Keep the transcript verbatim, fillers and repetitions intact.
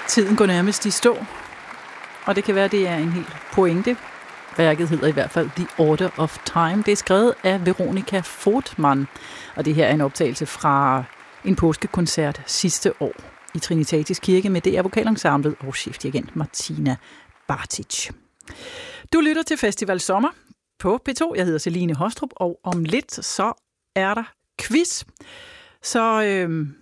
Tiden går nærmest i stå, og det kan være, det er en helt pointe. Værket hedder i hvert fald The Order of Time. Det er skrevet af Veronica Fortmann, og det her er en optagelse fra en påskekoncert sidste år i Trinitatis Kirke med D R Vokalensemblet og chefdirigent Martina Bartic. Du lytter til Festival Sommer på P to. Jeg hedder Celine Hostrup, og om lidt så er der quiz. Så øh,